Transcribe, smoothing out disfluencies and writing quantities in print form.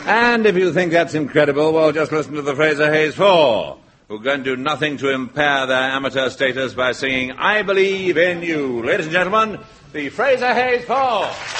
And if you think that's incredible, well, just listen to the Fraser Hayes Four, who are going to do nothing to impair their amateur status by singing I Believe in You. Ladies and gentlemen, the Fraser Hayes Four.